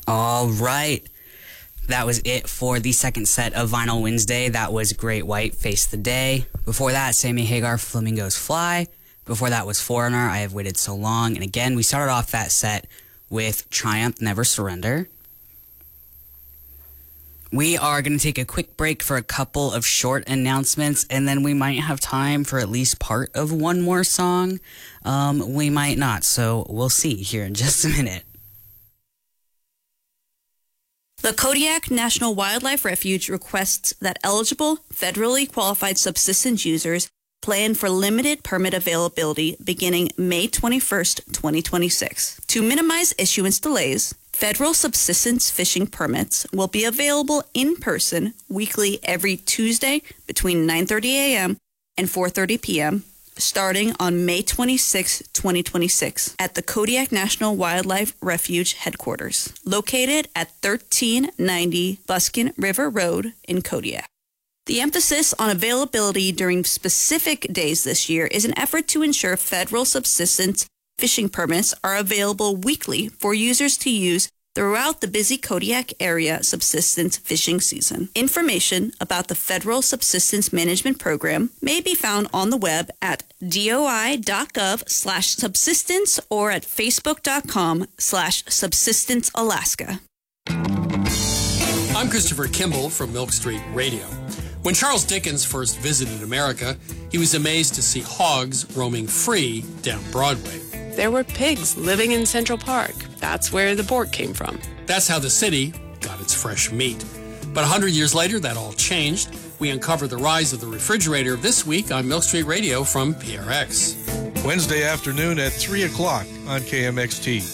All right. That was it for the second set of Vinyl Wednesday. That was Great White, Face the Day. Before that, Sammy Hagar, Flamingos Fly. Before that was Foreigner, I Have Waited So Long. And again, we started off that set with Triumph, Never Surrender. We are going to take a quick break for a couple of short announcements, and then we might have time for at least part of one more song. We might not, so we'll see here in just a minute. The Kodiak National Wildlife Refuge requests that eligible, federally qualified subsistence users plan for limited permit availability beginning May 21st, 2026. To minimize issuance delays, federal subsistence fishing permits will be available in person weekly every Tuesday between 9:30 a.m. and 4:30 p.m. starting on May 26, 2026 at the Kodiak National Wildlife Refuge headquarters, located at 1390 Buskin River Road in Kodiak. The emphasis on availability during specific days this year is an effort to ensure federal subsistence fishing permits are available weekly for users to use throughout the busy Kodiak area subsistence fishing season. Information about the Federal Subsistence Management Program may be found on the web at doi.gov/subsistence or at facebook.com/subsistencealaska. I'm Christopher Kimball from Milk Street Radio. When Charles Dickens first visited America, he was amazed to see hogs roaming free down Broadway. There were pigs living in Central Park. That's where the pork came from. That's how the city got its fresh meat. But 100 years later, that all changed. We uncover the rise of the refrigerator this week on Milk Street Radio from PRX. Wednesday afternoon at 3 o'clock on KMXT.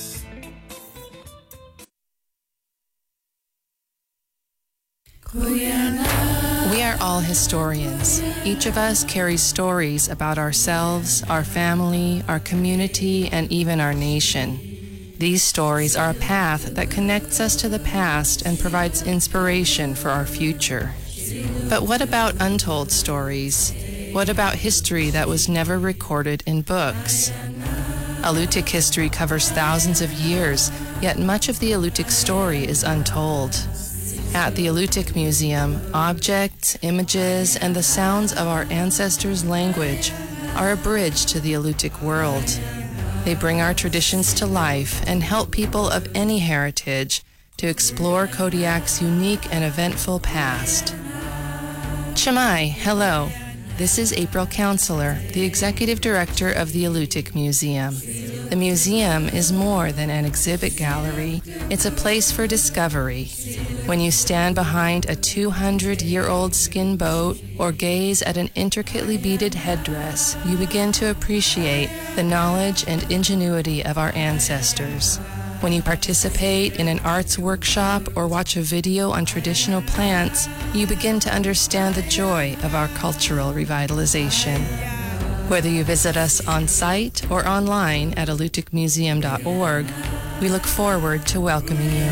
We are all historians. Each of us carries stories about ourselves, our family, our community, and even our nation. These stories are a path that connects us to the past and provides inspiration for our future. But what about untold stories? What about history that was never recorded in books? Alutiiq history covers thousands of years, yet much of the Alutiiq story is untold. At the Alutiiq Museum, objects, images, and the sounds of our ancestors' language are a bridge to the Alutiiq world. They bring our traditions to life and help people of any heritage to explore Kodiak's unique and eventful past. Chamai, hello. This is April Counselor, the Executive Director of the Alutiiq Museum. The museum is more than an exhibit gallery. It's a place for discovery. When you stand behind a 200-year-old skin boat or gaze at an intricately beaded headdress, you begin to appreciate the knowledge and ingenuity of our ancestors. When you participate in an arts workshop or watch a video on traditional plants, you begin to understand the joy of our cultural revitalization. Whether you visit us on site or online at alutiiqmuseum.org, we look forward to welcoming you.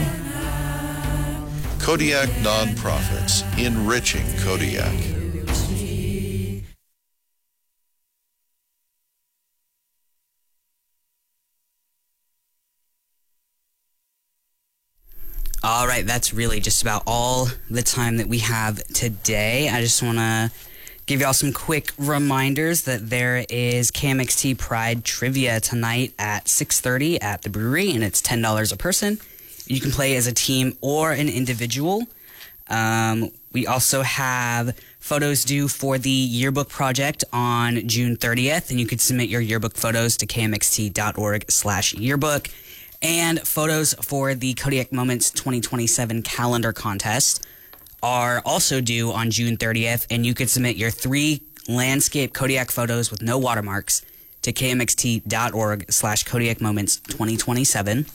Kodiak Nonprofits, enriching Kodiak. All right, that's really just about all the time that we have today. I just want to give y'all some quick reminders that there is KMXT Pride Trivia tonight at 6:30 at the brewery, and it's $10 a person. You can play as a team or an individual. We also have photos due for the yearbook project on June 30th, and you could submit your yearbook photos to kmxt.org/yearbook. And photos for the Kodiak Moments 2027 calendar contest are also due on June 30th, and you could submit your 3 landscape Kodiak photos with no watermarks to kmxt.org/Kodiak Moments 2027.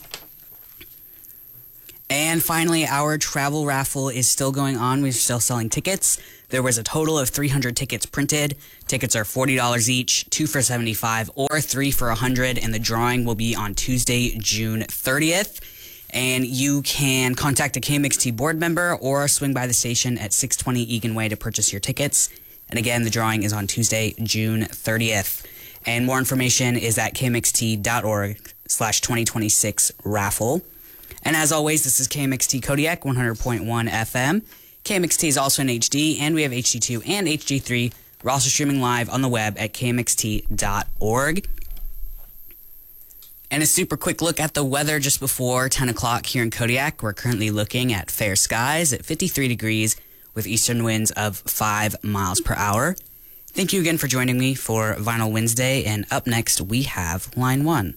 And finally, our travel raffle is still going on. We're still selling tickets. There was a total of 300 tickets printed. Tickets are $40 each, 2 for $75 or 3 for $100, and the drawing will be on Tuesday, June 30th. And you can contact a KMXT board member or swing by the station at 620 Egan Way to purchase your tickets. And again, the drawing is on Tuesday, June 30th. And more information is at kmxt.org/2026 raffle. And as always, this is KMXT Kodiak 100.1 FM. KMXT is also in HD, and we have HD2 and HD3. We're also streaming live on the web at kmxt.org. And a super quick look at the weather just before 10 o'clock here in Kodiak. We're currently looking at fair skies at 53 degrees with eastern winds of 5 miles per hour. Thank you again for joining me for Vinyl Wednesday, and up next we have Line 1.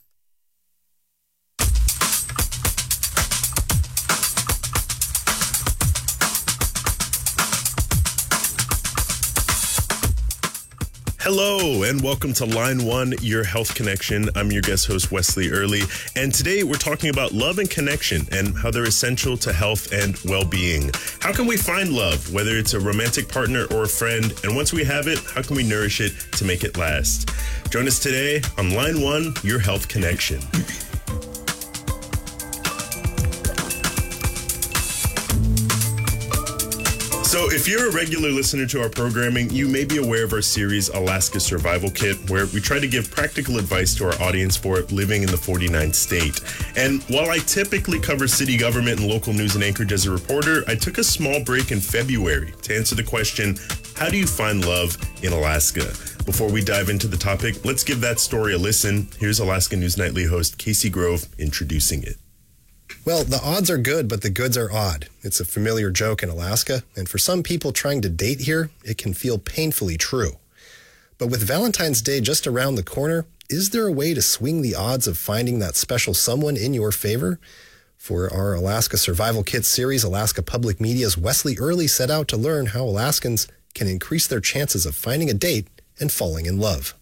Hello and welcome to Line 1, your health connection. I'm your guest host, Wesley Early, and today we're talking about love and connection and how they're essential to health and well-being. How can we find love, whether it's a romantic partner or a friend, and once we have it, how can we nourish it to make it last? Join us today on Line 1, your health connection. So if you're a regular listener to our programming, you may be aware of our series, Alaska Survival Kit, where we try to give practical advice to our audience for living in the 49th state. And while I typically cover city government and local news in Anchorage as a reporter, I took a small break in February to answer the question, how do you find love in Alaska? Before we dive into the topic, let's give that story a listen. Here's Alaska News Nightly host Casey Grove introducing it. Well, the odds are good, but the goods are odd. It's a familiar joke in Alaska, and for some people trying to date here, it can feel painfully true. But with Valentine's Day just around the corner, is there a way to swing the odds of finding that special someone in your favor? For our Alaska Survival Kit series, Alaska Public Media's Wesley Early set out to learn how Alaskans can increase their chances of finding a date and falling in love.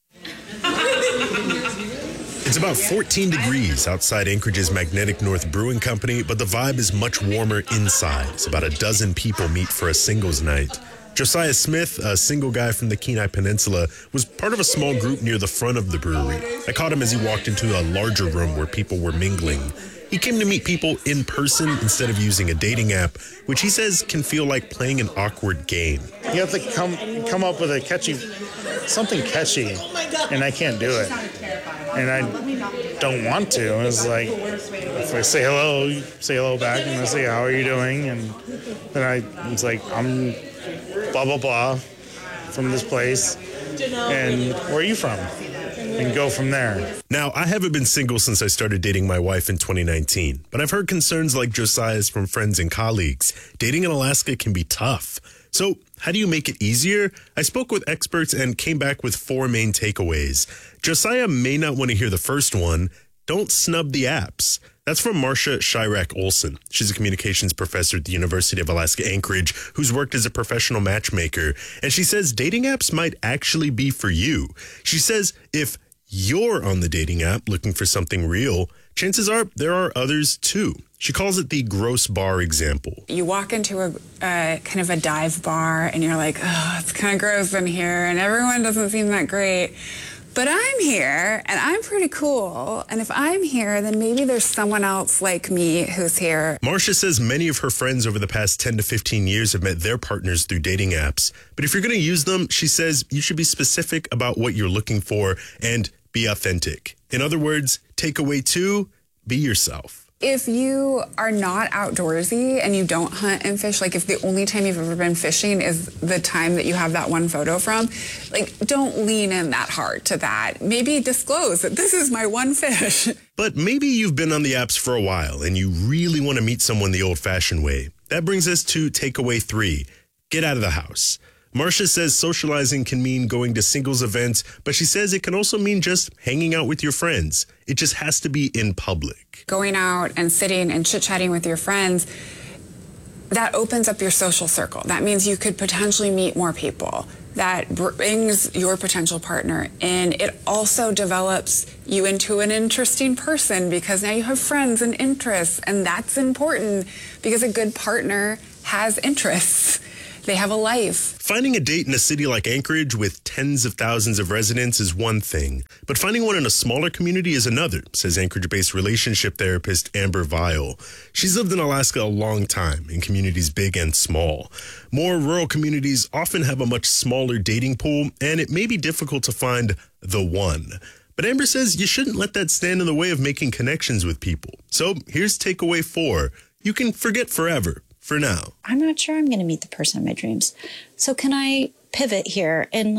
It's about 14 degrees outside Anchorage's Magnetic North Brewing Company, but the vibe is much warmer inside. It's about a dozen people meet for a singles night. Josiah Smith, a single guy from the Kenai Peninsula, was part of a small group near the front of the brewery. I caught him as he walked into a larger room where people were mingling. He came to meet people in person instead of using a dating app, which he says can feel like playing an awkward game. You have to come up with something catchy, and I can't do it. And I don't want to. It's like, if I say hello, you say hello back, and I say, how are you doing? And then it's like, I'm blah, blah, blah from this place. And where are you from? And go from there. Now, I haven't been single since I started dating my wife in 2019, but I've heard concerns like Josiah's from friends and colleagues. Dating in Alaska can be tough. So how do you make it easier? I spoke with experts and came back with 4 main takeaways. Josiah may not want to hear the first one. Don't snub the apps. That's from Marcia Chirac Olson. She's a communications professor at the University of Alaska Anchorage who's worked as a professional matchmaker. And she says dating apps might actually be for you. She says if you're on the dating app looking for something real, chances are there are others too. She calls it the gross bar example. You walk into a kind of a dive bar and you're like, oh, it's kind of gross in here and everyone doesn't seem that great. But I'm here and I'm pretty cool. And if I'm here, then maybe there's someone else like me who's here. Marcia says many of her friends over the past 10 to 15 years have met their partners through dating apps. But if you're going to use them, she says you should be specific about what you're looking for and be authentic. In other words, takeaway 2, be yourself. If you are not outdoorsy and you don't hunt and fish, like if the only time you've ever been fishing is the time that you have that one photo from, like don't lean in that hard to that. Maybe disclose that this is my one fish. But maybe you've been on the apps for a while and you really want to meet someone the old-fashioned way. That brings us to takeaway 3, get out of the house. Marcia says socializing can mean going to singles events, but she says it can also mean just hanging out with your friends. It just has to be in public. Going out and sitting and chit-chatting with your friends, that opens up your social circle. That means you could potentially meet more people. That brings your potential partner in. It also develops you into an interesting person because now you have friends and interests, and that's important because a good partner has interests. They have a life. Finding a date in a city like Anchorage with tens of thousands of residents is one thing, but finding one in a smaller community is another, says Anchorage-based relationship therapist Amber Vile. She's lived in Alaska a long time, in communities big and small. More rural communities often have a much smaller dating pool, and it may be difficult to find the one. But Amber says you shouldn't let that stand in the way of making connections with people. So here's takeaway 4. You can forget forever, for now. I'm not sure I'm going to meet the person of my dreams. So can I pivot here and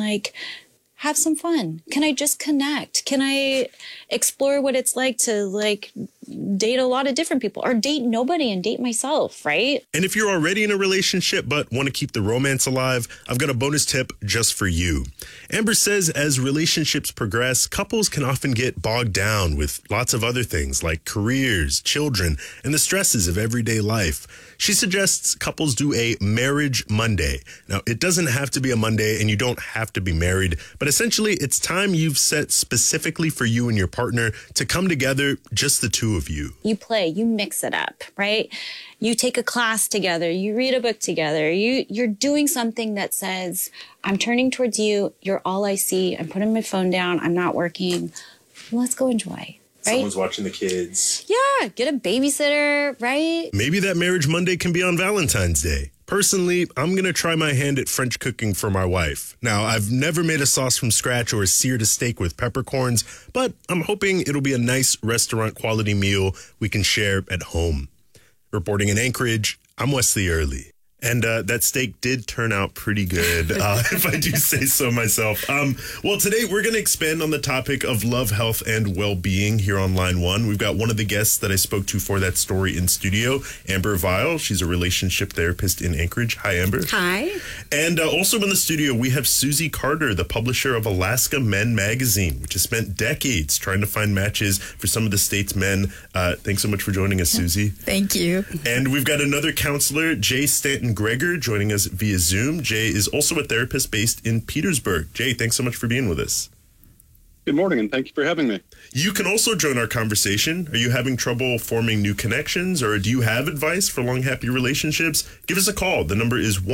have some fun? Can I just connect? Can I explore what it's like to date a lot of different people, or date nobody and date myself, right? And if you're already in a relationship but want to keep the romance alive, I've got a bonus tip just for you. Amber says as relationships progress, couples can often get bogged down with lots of other things like careers, children, and the stresses of everyday life. She suggests couples do a marriage Monday. Now, it doesn't have to be a Monday and you don't have to be married, but essentially it's time you've set specifically for you and your partner to come together, just the two of you. You play, you mix it up, right? You take a class together, you read a book together, you're doing something that says, I'm turning towards you, you're all I see, I'm putting my phone down, I'm not working, let's go enjoy. Right? Someone's watching the kids. Yeah, get a babysitter, right? Maybe that marriage Monday can be on Valentine's Day. Personally, I'm going to try my hand at French cooking for my wife. Now, I've never made a sauce from scratch or seared a steak with peppercorns, but I'm hoping it'll be a nice restaurant quality meal we can share at home. Reporting in Anchorage, I'm Wesley Early. And that steak did turn out pretty good, if I do say so myself. Well, today we're going to expand on the topic of love, health, and well-being here on Line 1. We've got one of the guests that I spoke to for that story in studio, Amber Vile. She's a relationship therapist in Anchorage. Hi, Amber. Hi. And also in the studio, we have Susie Carter, the publisher of Alaska Men Magazine, which has spent decades trying to find matches for some of the state's men. Thanks so much for joining us, Susie. Thank you. And we've got another counselor, Jay Stanton Greger, joining us via Zoom. Jay is also a therapist based in Petersburg. Jay, thanks so much for being with us. Good morning, and thank you for having me. You can also join our conversation. Are you having trouble forming new connections, or do you have advice for long, happy relationships? Give us a call. The number is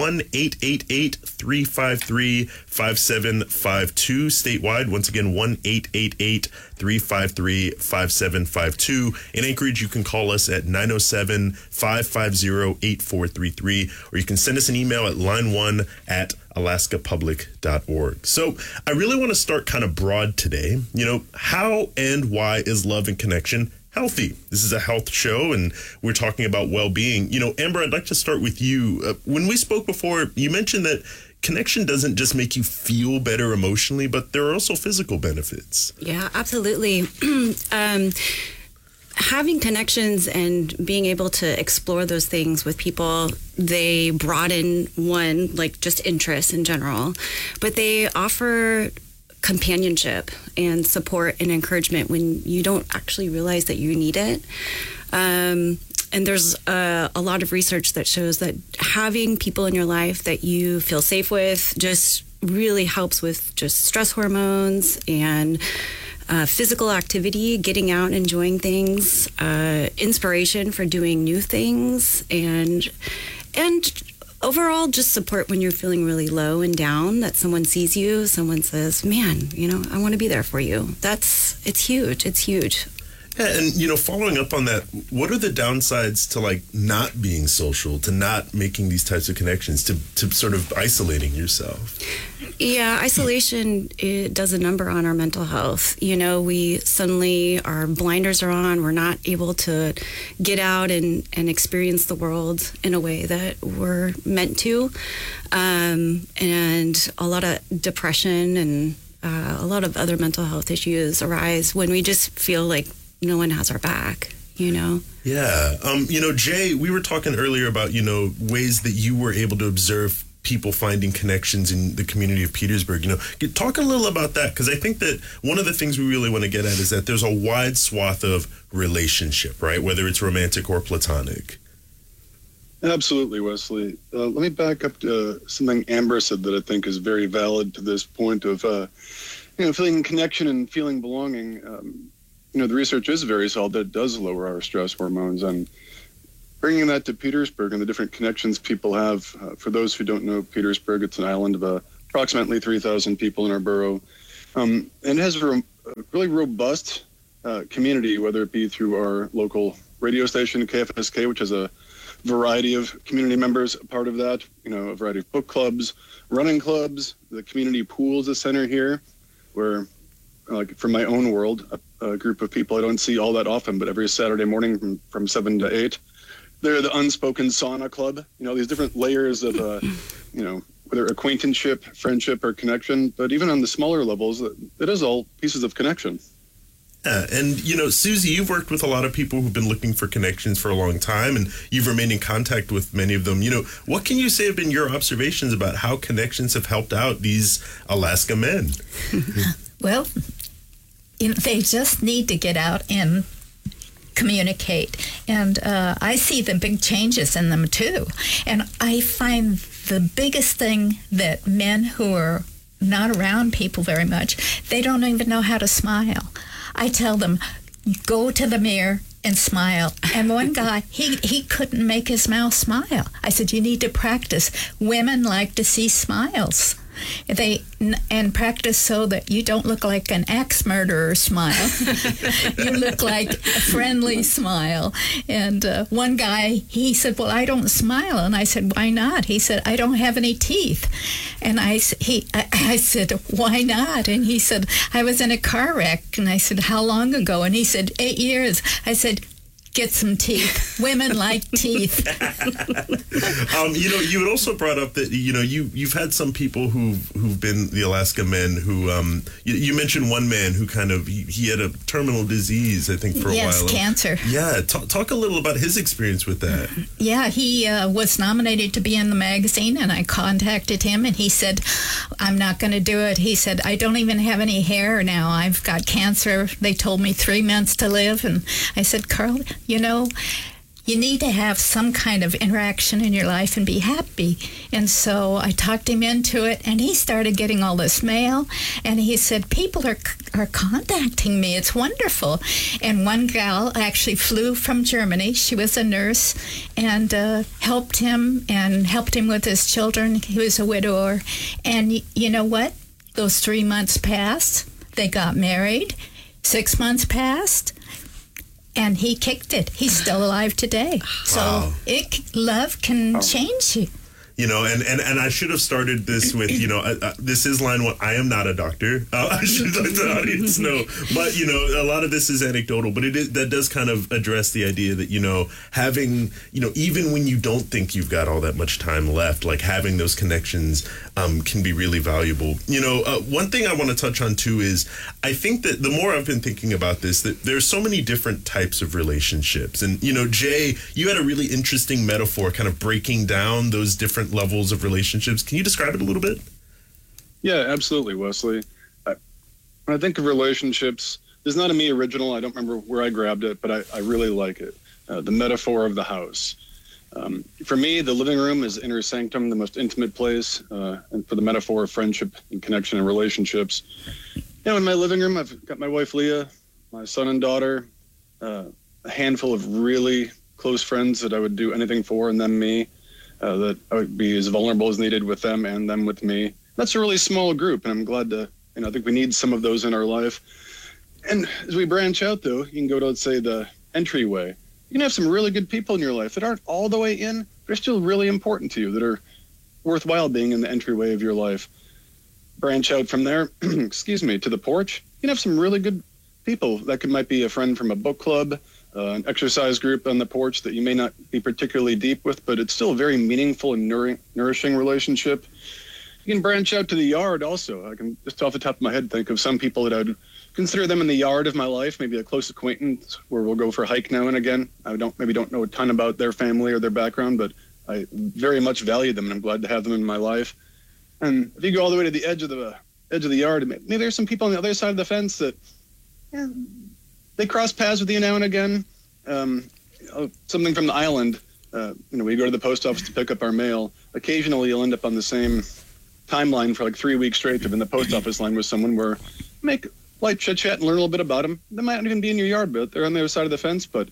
1-888-353-5752 statewide. Once again, 1-888-353-5752. In Anchorage, you can call us at 907-550-8433, or you can send us an email at line1@alaskapublic.org. So I really want to start kind of broad today. You know, how and why is love and connection healthy? This is a health show, and we're talking about well-being. You know, Amber, I'd like to start with you. When we spoke before, you mentioned that connection doesn't just make you feel better emotionally, but there are also physical benefits. Yeah, absolutely. Having connections and being able to explore those things with people, they broaden one, like just interests in general, but they offer companionship and support and encouragement when you don't actually realize that you need it. And there's a lot of research that shows that having people in your life that you feel safe with just really helps with just stress hormones and physical activity, getting out, enjoying things, inspiration for doing new things, and overall just support when you're feeling really low and down, that someone sees you, someone says, man, you know, I want to be there for you. It's huge. It's huge. Yeah, and, you know, following up on that, what are the downsides to, like, not being social, to not making these types of connections, to sort of isolating yourself? Yeah, isolation, it does a number on our mental health. You know, we suddenly, our blinders are on. We're not able to get out and experience the world in a way that we're meant to. And a lot of depression and a lot of other mental health issues arise when we just feel like no one has our back, you know? Yeah. You know, Jay, we were talking earlier about, you know, ways that you were able to observe people finding connections in the community of Petersburg. You know, talk a little about that, because I think that one of the things we really want to get at is that there's a wide swath of relationship, right? Whether it's romantic or platonic. Absolutely, Wesley. Let me back up to something Amber said that I think is very valid to this point of, you know, feeling connection and feeling belonging. You know, the research is very solid that it does lower our stress hormones, and bringing that to Petersburg and the different connections people have. For those who don't know Petersburg, it's an island of approximately 3,000 people in our borough. And it has a really robust community, whether it be through our local radio station, KFSK, which has a variety of community members a part of that, you know, a variety of book clubs, running clubs. The community pool is a center here where like from my own world, a group of people I don't see all that often, but every Saturday morning from 7 to 8. They're the Unspoken Sauna Club. These different layers of, whether acquaintanceship, friendship, or connection. But even on the smaller levels, it is all pieces of connection. Yeah, and, Susie, you've worked with a lot of people who've been looking for connections for a long time, and you've remained in contact with many of them. What can you say have been your observations about how connections have helped out these Alaska men? Well, they just need to get out and communicate. And I see the big changes in them, too. And I find the biggest thing that men who are not around people very much, they don't even know how to smile. I tell them, go to the mirror and smile. And one guy, he couldn't make his mouth smile. I said, you need to practice. Women like to see smiles. And practice so that you don't look like an axe murderer smile. You look like a friendly smile. And one guy, he said, well, I don't smile. And I said, why not? He said, I don't have any teeth. And I said, why not? And he said, I was in a car wreck. And I said, how long ago? And he said, 8 years. I said, get some teeth. Women like teeth. You had also brought up that you've had some people who've been the Alaska men who you mentioned one man who kind of he had a terminal disease, I think, for a while. Yes, cancer. Yeah, talk a little about his experience with that. Yeah, he was nominated to be in the magazine, and I contacted him, and he said, I'm not going to do it. He said, I don't even have any hair now. I've got cancer. They told me 3 months to live. And I said, Carl, you need to have some kind of interaction in your life and be happy. And so I talked him into it, and he started getting all this mail. And he said, people are contacting me. It's wonderful. And one gal actually flew from Germany. She was a nurse and helped him with his children. He was a widower. And you know what? Those 3 months passed. They got married. 6 months passed. And he kicked it. He's still alive today. So love can change you. And I should have started this with, this is line one. I am not a doctor. I should let the audience know. But, a lot of this is anecdotal, but that does kind of address the idea that, having, even when you don't think you've got all that much time left, like having those connections can be really valuable. One thing I want to touch on, too, is I think that the more I've been thinking about this, that there's so many different types of relationships. And, Jay, you had a really interesting metaphor kind of breaking down those different levels of relationships. Can you describe it a little bit? Yeah, absolutely, Wesley. When I think of relationships, this is not a me original. I don't remember where I grabbed it, but I really like it. The metaphor of the house. For me, the living room is inner sanctum, the most intimate place, and for the metaphor of friendship and connection and relationships. In my living room, I've got my wife, Leah, my son and daughter, a handful of really close friends that I would do anything for, and then me. That I would be as vulnerable as needed with them and them with me. That's a really small group, and I'm glad to, I think we need some of those in our life. And as we branch out, though, you can go to, let's say, the entryway. You can have some really good people in your life that aren't all the way in, but are still really important to you, that are worthwhile being in the entryway of your life. Branch out from there, to the porch. You can have some really good people. That might be a friend from a book club, an exercise group on the porch that you may not be particularly deep with, but it's still a very meaningful and nourishing relationship. You can branch out to the yard also. I can just off the top of my head think of some people that I'd consider them in the yard of my life, maybe a close acquaintance where we'll go for a hike now and again. I don't know a ton about their family or their background, but I very much value them, and I'm glad to have them in my life. And if you go all the way to the edge of the yard, maybe there's some people on the other side of the fence that they cross paths with you now and again. Something from the island. We go to the post office to pick up our mail. Occasionally, you'll end up on the same timeline for like 3 weeks straight of in the post office line with someone where you make light chit chat and learn a little bit about them. They might not even be in your yard, but they're on the other side of the fence. But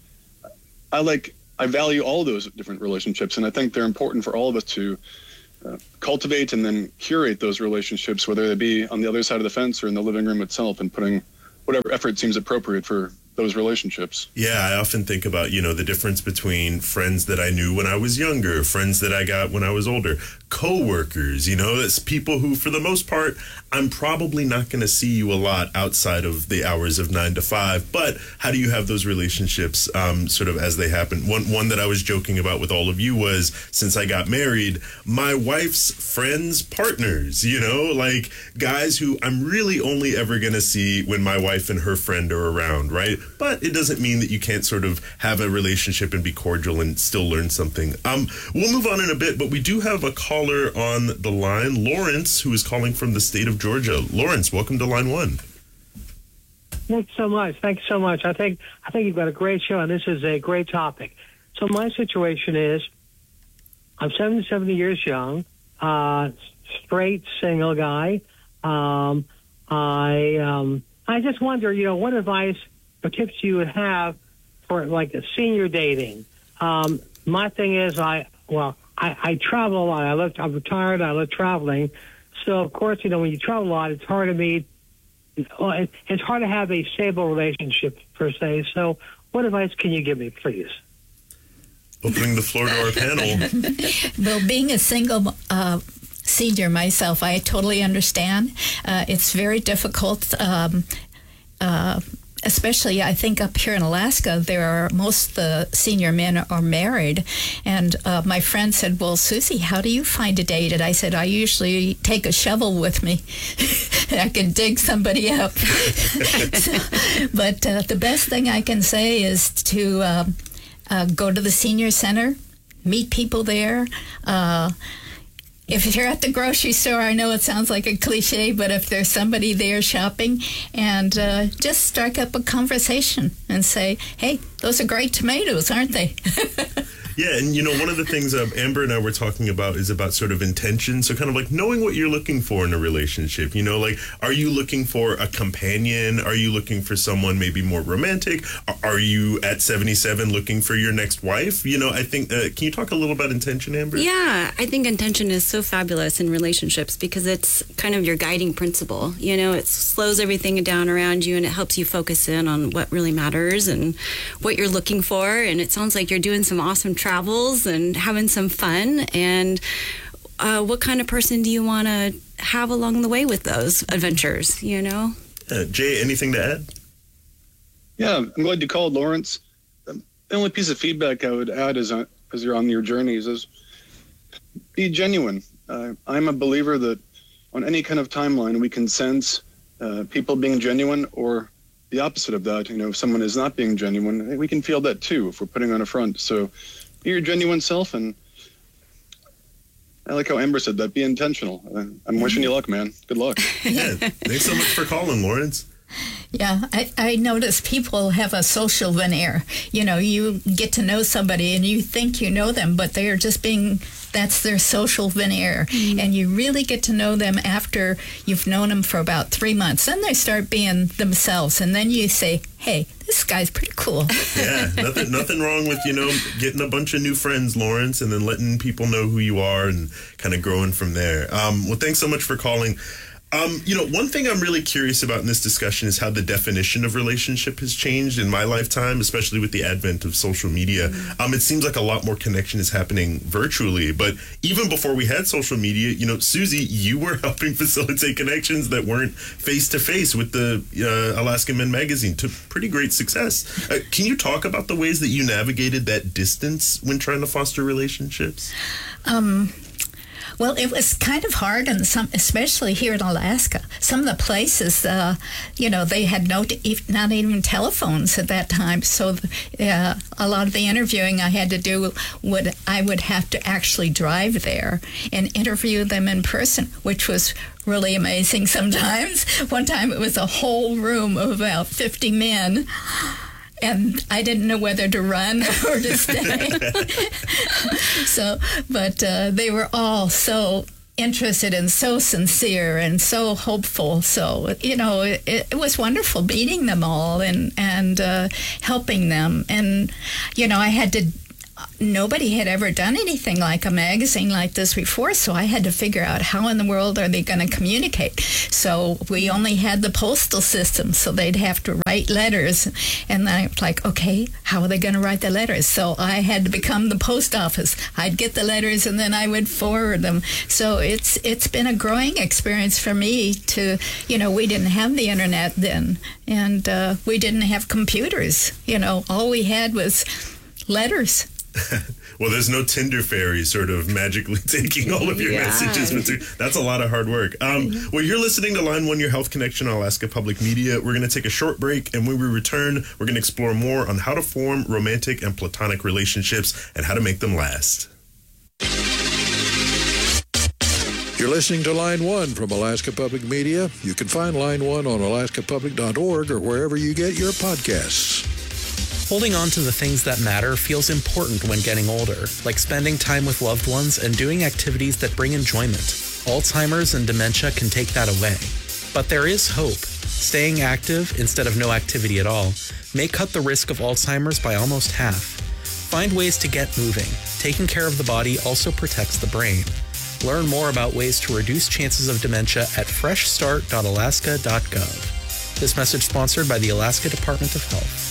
I value all those different relationships, and I think they're important for all of us to cultivate and then curate those relationships, whether they be on the other side of the fence or in the living room itself, and putting whatever effort seems appropriate for those relationships. Yeah, I often think about, the difference between friends that I knew when I was younger, friends that I got when I was older, co-workers, that's people who, for the most part, I'm probably not going to see you a lot outside of the hours of 9 to 5. But how do you have those relationships sort of as they happen? One that I was joking about with all of you was, since I got married, my wife's friends' partners, like guys who I'm really only ever going to see when my wife and her friend are around, right? But it doesn't mean that you can't sort of have a relationship and be cordial and still learn something. We'll move on in a bit, but we do have a caller on the line, Lawrence, who is calling from the state of Georgia. Lawrence, welcome to Line 1. Thanks so much. I think you've got a great show, and this is a great topic. So my situation is, I'm 70 years young, straight, single guy. I just wonder, what advice or tips you would have for like a senior dating. My thing is, I travel a lot. I'm retired. I love traveling. So of course, when you travel a lot, it's hard to meet. It's hard to have a stable relationship per se. So what advice can you give me, please? Opening the floor to our panel. Well, being a single senior myself, I totally understand. It's very difficult. Especially, I think up here in Alaska, most of the senior men are married. And my friend said, well, Susie, how do you find a date? And I said, I usually take a shovel with me. I can dig somebody up. But the best thing I can say is to go to the senior center, meet people there. If you're at the grocery store, I know it sounds like a cliche, but if there's somebody there shopping, and just strike up a conversation and say, hey, those are great tomatoes, aren't they? Yeah, and one of the things Amber and I were talking about is about sort of intention. So kind of like knowing what you're looking for in a relationship. Like, are you looking for a companion? Are you looking for someone maybe more romantic? Are you at 77 looking for your next wife? I think, can you talk a little about intention, Amber? Yeah, I think intention is so fabulous in relationships because it's kind of your guiding principle. It slows everything down around you and it helps you focus in on what really matters and what you're looking for. And it sounds like you're doing some awesome travels and having some fun. And what kind of person do you want to have along the way with those adventures, Jay, anything to add? Yeah, I'm glad you called, Lawrence. The only piece of feedback I would add is as you're on your journeys is be genuine. I'm a believer that on any kind of timeline we can sense people being genuine or the opposite of that. If someone is not being genuine, we can feel that too if we're putting on a front. So be your genuine self, and I like how Amber said that, be intentional. I'm wishing you luck, man. Good luck. Yeah, thanks so much for calling, Lawrence. Yeah, I notice people have a social veneer. You get to know somebody and you think you know them, but they are just that's their social veneer. Mm-hmm. And you really get to know them after you've known them for about 3 months. Then they start being themselves. And then you say, hey, this guy's pretty cool. Yeah, nothing wrong with, getting a bunch of new friends, Lawrence, and then letting people know who you are and kind of growing from there. Well, thanks so much for calling. One thing I'm really curious about in this discussion is how the definition of relationship has changed in my lifetime, especially with the advent of social media. It seems like a lot more connection is happening virtually, but even before we had social media, Susie, you were helping facilitate connections that weren't face-to-face with the Alaskan Men magazine to pretty great success. Can you talk about the ways that you navigated that distance when trying to foster relationships? Well, it was kind of hard, and especially here in Alaska. Some of the places, they had not even telephones at that time. So a lot of the interviewing I had to do I would have to actually drive there and interview them in person, which was really amazing sometimes. One time it was a whole room of about 50 men. And I didn't know whether to run or to stay. But they were all so interested and so sincere and so hopeful. So, it was wonderful meeting them all and helping them. And, I had to nobody had ever done anything like a magazine like this before, so I had to figure out how in the world are they going to communicate. So we only had the postal system, so they'd have to write letters. And then I was like, okay, how are they going to write the letters? So I had to become the post office. I'd get the letters and then I would forward them. So it's been a growing experience for me to, we didn't have the internet then, and we didn't have computers. All we had was letters. Well, there's no Tinder fairy sort of magically taking all of your messages. That's a lot of hard work. Well, you're listening to Line 1, Your Health Connection on Alaska Public Media. We're going to take a short break, and when we return, we're going to explore more on how to form romantic and platonic relationships and how to make them last. You're listening to Line 1 from Alaska Public Media. You can find Line 1 on alaskapublic.org or wherever you get your podcasts. Holding on to the things that matter feels important when getting older, like spending time with loved ones and doing activities that bring enjoyment. Alzheimer's and dementia can take that away. But there is hope. Staying active instead of no activity at all may cut the risk of Alzheimer's by almost half. Find ways to get moving. Taking care of the body also protects the brain. Learn more about ways to reduce chances of dementia at freshstart.alaska.gov. This message sponsored by the Alaska Department of Health.